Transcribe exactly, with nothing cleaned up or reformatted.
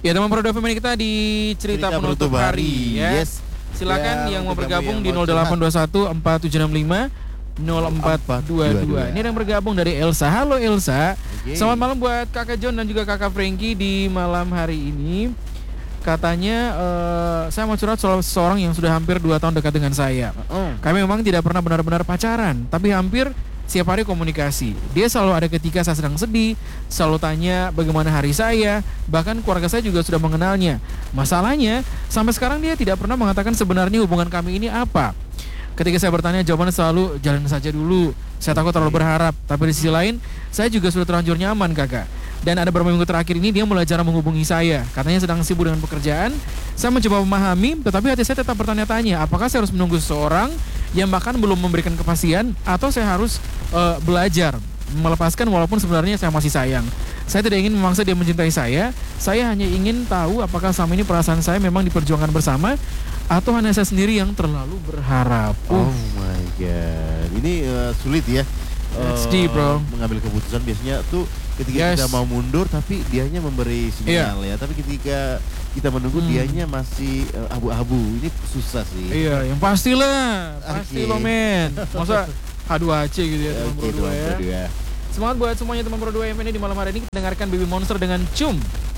Ya teman Pro F M ini kita di cerita, cerita penutup hari ya. Yes. Silakan ya, yang mau bergabung yang di nol delapan dua satu empat tujuh enam lima nol empat dua dua. Ini yang bergabung dari Elsa. Halo Elsa. Okay. Selamat malam buat Kakak John dan juga Kakak Frankie di malam hari ini. Katanya uh, saya mau curhat soal seseorang yang sudah hampir dua tahun dekat dengan saya. Uh-uh. Kami memang tidak pernah benar-benar pacaran, tapi hampir setiap hari komunikasi. Dia selalu ada ketika saya sedang sedih, selalu tanya bagaimana hari saya, bahkan keluarga saya juga sudah mengenalnya. Masalahnya, sampai sekarang dia tidak pernah mengatakan sebenarnya hubungan kami ini apa. Ketika saya bertanya, jawabannya selalu jalan saja dulu. Saya takut terlalu berharap, tapi di sisi lain, saya juga sudah terlanjur nyaman, Kakak. Dan ada beberapa minggu terakhir ini dia mulai jarang menghubungi saya. Katanya sedang sibuk dengan pekerjaan. Saya mencoba memahami, tetapi hati saya tetap bertanya-tanya, apakah saya harus menunggu seseorang yang bahkan belum memberikan kepastian, atau saya harus uh, belajar melepaskan walaupun sebenarnya saya masih sayang. Saya tidak ingin memaksa dia mencintai saya. Saya hanya ingin tahu apakah selama ini perasaan saya memang diperjuangkan bersama, atau hanya saya sendiri yang terlalu berharap. Oh my god, ini uh, sulit ya. It's deep, bro. Mengambil keputusan biasanya tuh ketika yes. kita mau mundur tapi dianya memberi sinyal yeah. ya. Tapi ketika kita menunggu hmm. dianya masih uh, abu-abu. Ini susah sih. Iya, yang pastilah. Pasti okay. lo men. Masa H dua H gitu ya teman okay, Pro dua ya. Semangat buat semuanya teman Pro dua M ini di malam hari ini. Kita dengarkan Baby Monster dengan Cum.